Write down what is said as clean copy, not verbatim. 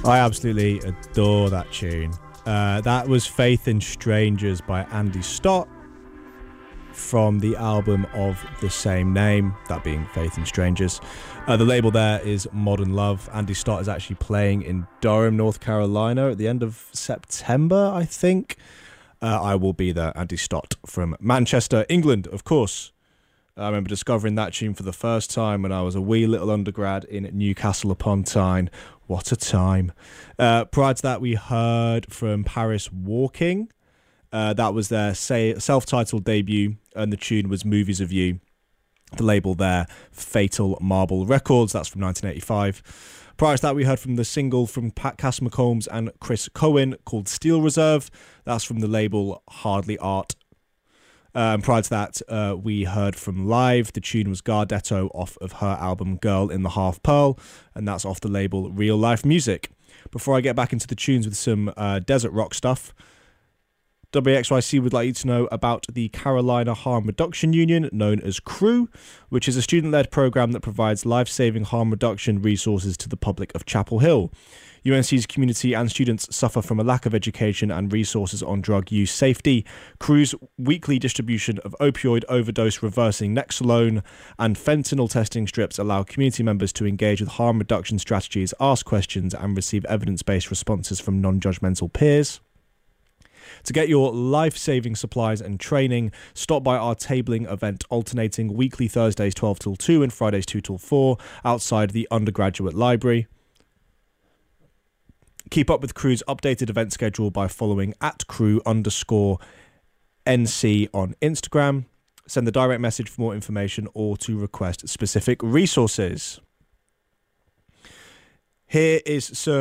I absolutely adore that tune. That was Faith in Strangers by Andy Stott from the album of the same name, that being Faith in Strangers. The label there is Modern Love. Andy Stott is actually playing in Durham, North Carolina at the end of September, I think. I will be there. Andy Stott from Manchester, England, of course. I remember discovering that tune for the first time when I was a wee little undergrad in Newcastle upon Tyne. What a time. Prior to that, we heard from Paris Walking. That was their self-titled debut, and the tune was Movies of You. The label there, Fatal Marble Records. That's from 1985. Prior to that, we heard from the single from Cass McCombs and Chris Cohen called Steel Reserve. That's from the label Hardly Art. Prior to that, we heard from Live. The tune was Gardetto off of her album Girl in the Half Pearl, and that's off the label Real Life Music. Before I get back into the tunes with some desert rock stuff, WXYC would like you to know about the Carolina Harm Reduction Union, known as CREW, which is a student-led program that provides life-saving harm reduction resources to the public of Chapel Hill. UNC's community and students suffer from a lack of education and resources on drug use safety. CREW's weekly distribution of opioid overdose reversing Nexalone and fentanyl testing strips allow community members to engage with harm reduction strategies, ask questions, and receive evidence-based responses from non-judgmental peers. To get your life-saving supplies and training, stop by our tabling event alternating weekly Thursdays 12 till 2 and Fridays 2 till 4 outside the undergraduate library. Keep up with CREW's updated event schedule by following @CREW_NC on Instagram. Send the direct message for more information or to request specific resources. Here is some